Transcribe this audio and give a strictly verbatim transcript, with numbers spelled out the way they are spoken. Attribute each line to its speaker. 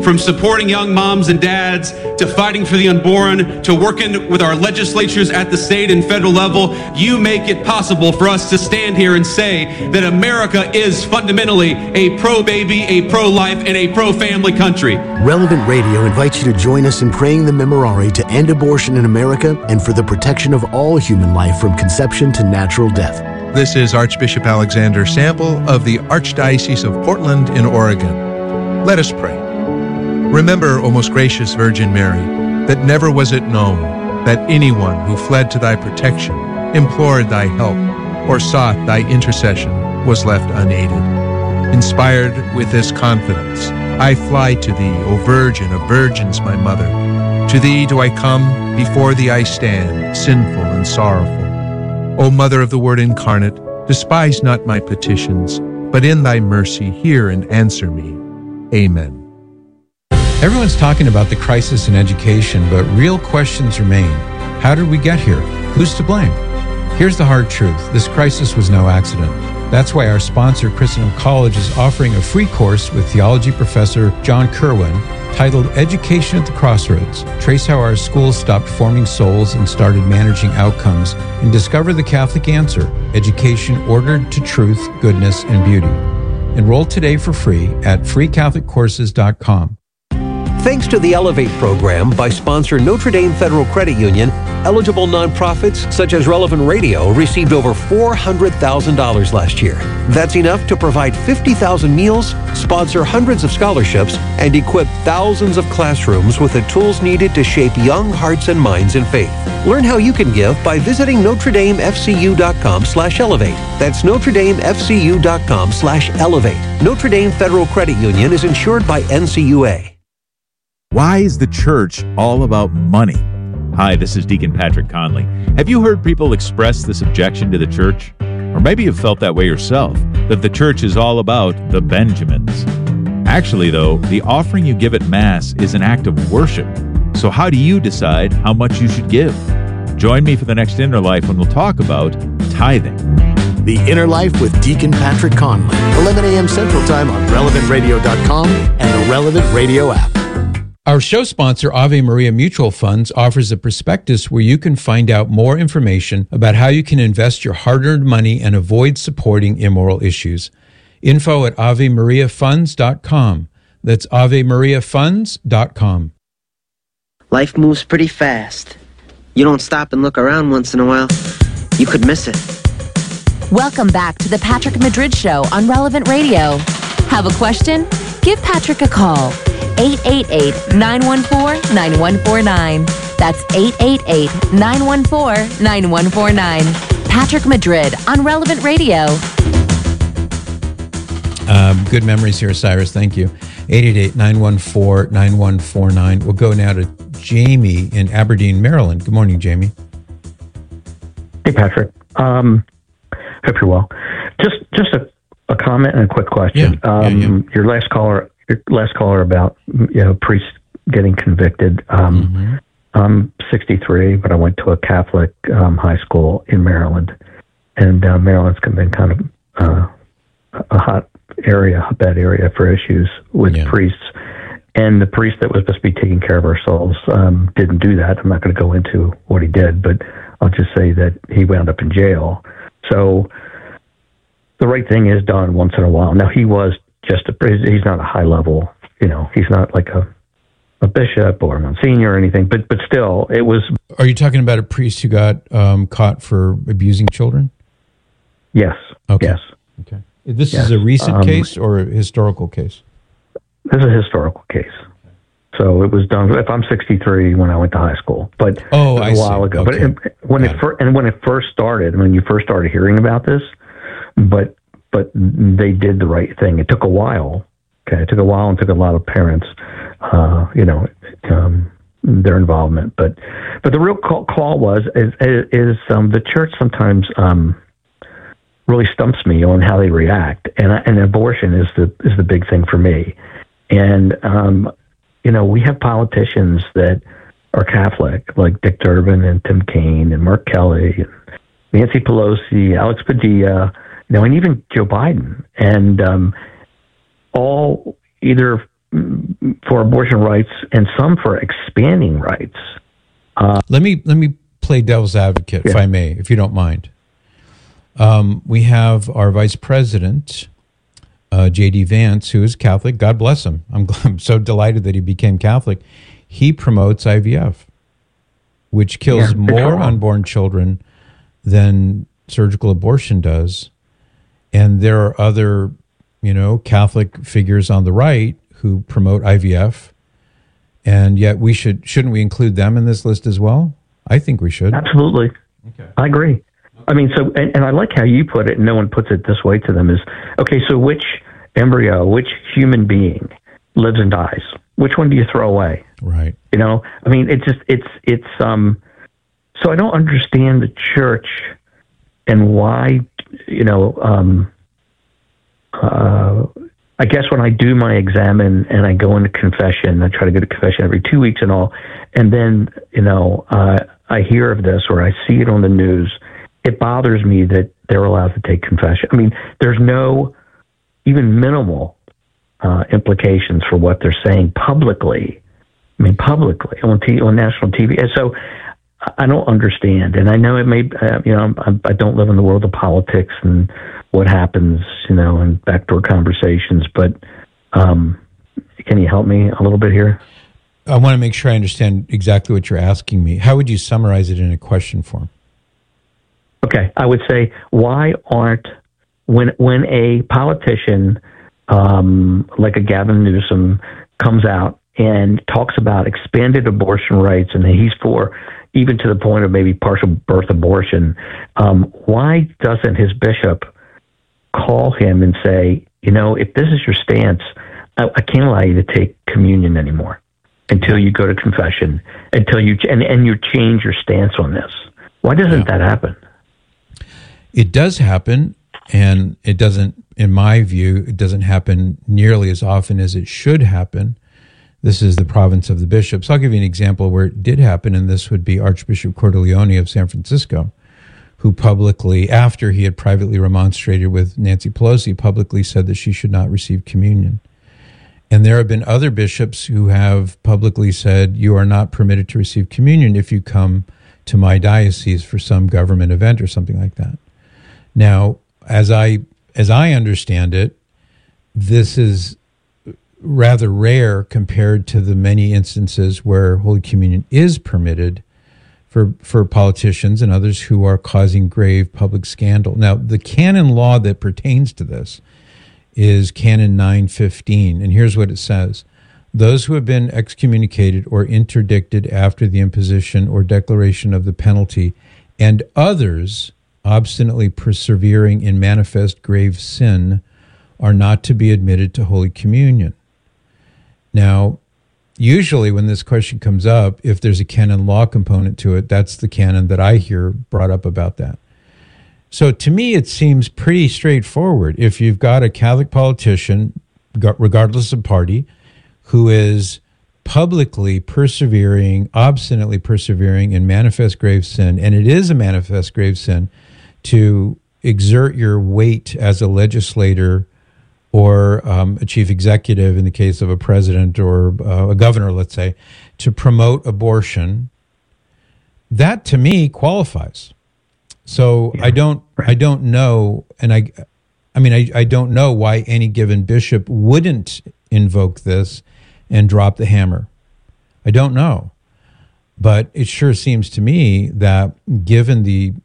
Speaker 1: From supporting young moms and dads, to fighting for the unborn, to working with our legislatures at the state and federal level, you make it possible for us to stand here and say that America is fundamentally a pro-baby, a pro-life, and a pro-family country.
Speaker 2: Relevant Radio invites you to join us in praying the Memorare to end abortion in America and for the protection of all human life from conception to natural death.
Speaker 3: This is Archbishop Alexander Sample of the Archdiocese of Portland in Oregon. Let us pray. Remember, O most gracious Virgin Mary, that never was it known that anyone who fled to thy protection, implored thy help, or sought thy intercession was left unaided. Inspired with this confidence, I fly to thee, O Virgin of Virgins, my Mother. To thee do I come, before thee I stand, sinful and sorrowful. O Mother of the Word incarnate, despise not my petitions, but in thy mercy hear and answer me. Amen.
Speaker 4: Everyone's talking about the crisis in education, but real questions remain. How did we get here? Who's to blame? Here's the hard truth. This crisis was no accident. That's why our sponsor, Christendom College, is offering a free course with theology professor John Kerwin titled Education at the Crossroads. Trace how our schools stopped forming souls and started managing outcomes, and discover the Catholic answer, education ordered to truth, goodness, and beauty. Enroll today for free at free catholic courses dot com.
Speaker 5: Thanks to the Elevate program by sponsor Notre Dame Federal Credit Union, eligible nonprofits such as Relevant Radio received over four hundred thousand dollars last year. That's enough to provide fifty thousand meals, sponsor hundreds of scholarships, and equip thousands of classrooms with the tools needed to shape young hearts and minds in faith. Learn how you can give by visiting Notre Dame F C U dot com slash elevate. That's Notre Dame F C U dot com slash elevate. Notre Dame Federal Credit Union is insured by N C U A.
Speaker 6: Why is the church all about money? Hi, this is Deacon Patrick Conley. Have you heard people express this objection to the church? Or maybe you've felt that way yourself, that the church is all about the Benjamins. Actually, though, the offering you give at Mass is an act of worship. So how do you decide how much you should give? Join me for the next Inner Life when we'll talk about tithing.
Speaker 2: The Inner Life with Deacon Patrick Conley, eleven a.m. Central Time on relevant radio dot com and the Relevant Radio app.
Speaker 4: Our show sponsor, Ave Maria Mutual Funds, offers a prospectus where you can find out more information about how you can invest your hard-earned money and avoid supporting immoral issues. Info at ave maria funds dot com. That's ave maria funds dot com.
Speaker 7: Life moves pretty fast. You don't stop and look around once in a while, you could miss it.
Speaker 8: Welcome back to the Patrick Madrid Show on Relevant Radio. Have a question? Give Patrick a call. eight eight eight, nine one four, nine one four nine. That's eight eight eight, nine one four, nine one four nine. Patrick Madrid on Relevant Radio.
Speaker 4: Um, good memories here, Cyrus. Thank you. eight eight eight, nine one four, nine one four nine. We'll go now to Jamie in Aberdeen, Maryland. Good morning, Jamie.
Speaker 9: Hey, Patrick. Um, hope you're well. Just just a, a comment and a quick question.
Speaker 4: Yeah,
Speaker 9: um,
Speaker 4: yeah, yeah.
Speaker 9: Your last caller, your last caller about you know priests getting convicted. Um, mm-hmm. I'm sixty-three, but I went to a Catholic um, high school in Maryland, and uh, Maryland's been kind of uh, a hot area, a bad area for issues with yeah. priests. And the priest that was supposed to be taking care of our souls um, didn't do that. I'm not going to go into what he did, but I'll just say that he wound up in jail. So the right thing is done once in a while. Now, he was just a, he's not a high level, you know, he's not like a, a bishop or a monsignor or anything, but, but still it was.
Speaker 4: Are you talking about a priest who got um, caught for abusing children?
Speaker 9: Yes.
Speaker 4: Okay.
Speaker 9: Yes.
Speaker 4: Okay. This
Speaker 9: yes.
Speaker 4: is a recent
Speaker 9: um,
Speaker 4: case or a historical case?
Speaker 9: This is a historical case. So it was done. If I'm sixty-three when I went to high school, but
Speaker 4: oh,
Speaker 9: it was
Speaker 4: I
Speaker 9: a while
Speaker 4: see.
Speaker 9: ago.
Speaker 4: Okay.
Speaker 9: But it, when Got it, fir- and when it first started, when you first started hearing about this, but but they did the right thing. It took a while. Okay, it took a while and took a lot of parents, uh, you know, um, their involvement. But but the real call, call was is, is um, the church sometimes um, really stumps me on how they react, and and abortion is the is the big thing for me. And, um, you know, we have politicians that are Catholic, like Dick Durbin and Tim Kaine and Mark Kelly, and Nancy Pelosi, Alex Padilla, you know, and even Joe Biden. And um, all either for abortion rights and some for expanding rights.
Speaker 4: Uh, let me let me play devil's advocate, yeah. if I may, if you don't mind. Um, we have our vice president, uh, J D Vance, who is Catholic. God bless him. I'm, I'm so delighted that he became Catholic. He promotes I V F, which kills yeah, more unborn children than surgical abortion does. And there are other, you know, Catholic figures on the right who promote I V F, and yet we should shouldn't we include them in this list as well? I think we should.
Speaker 9: Absolutely. Okay. I agree. I mean, so, and, and I like how you put it, and no one puts it this way to them, is, okay, so which embryo, which human being lives and dies? Which one do you throw away?
Speaker 4: Right.
Speaker 9: You know, I mean, it's just, it's, it's, um, so I don't understand the church and why, you know, um, uh, I guess when I do my exam and, and I go into confession, I try to go to confession every two weeks and all, and then, you know, uh, I hear of this or I see it on the news, it bothers me that they're allowed to take confession. I mean, there's no even minimal uh, implications for what they're saying publicly. I mean, publicly on t- on national T V. And so I don't understand. And I know it may, uh, you know, I, I don't live in the world of politics and what happens, you know, and backdoor conversations. But um, can you help me a little bit here?
Speaker 4: I want to make sure I understand exactly what you're asking me. How would you summarize it in a question form?
Speaker 9: Okay, I would say, why aren't, when when a politician um, like a Gavin Newsom comes out and talks about expanded abortion rights and he's for, even to the point of maybe partial birth abortion, um, why doesn't his bishop call him and say, you know, if this is your stance, I, I can't allow you to take communion anymore until you go to confession, until you, and, and you change your stance on this. Why doesn't yeah. that happen?
Speaker 4: It does happen, and it doesn't, in my view, it doesn't happen nearly as often as it should happen. This is the province of the bishops. I'll give you an example where it did happen, and this would be Archbishop Cordileone of San Francisco, who publicly, after he had privately remonstrated with Nancy Pelosi, publicly said that she should not receive communion. And there have been other bishops who have publicly said, you are not permitted to receive communion if you come to my diocese for some government event or something like that. Now, as I as I understand it, this is rather rare compared to the many instances where Holy Communion is permitted for for politicians and others who are causing grave public scandal. Now, the canon law that pertains to this is Canon nine fifteen, and here's what it says. Those who have been excommunicated or interdicted after the imposition or declaration of the penalty, and others obstinately persevering in manifest grave sin, are not to be admitted to Holy Communion. Now, usually when this question comes up, if there's a canon law component to it, that's the canon that I hear brought up about that. So to me, it seems pretty straightforward. If you've got a Catholic politician, regardless of party, who is publicly persevering, obstinately persevering in manifest grave sin, and it is a manifest grave sin to exert your weight as a legislator or um, a chief executive in the case of a president or uh, a governor, let's say, to promote abortion, that to me qualifies. So yeah, I don't, right. I don't know, and I, I mean, I, I don't know why any given bishop wouldn't invoke this and drop the hammer. I don't know. But it sure seems to me that given the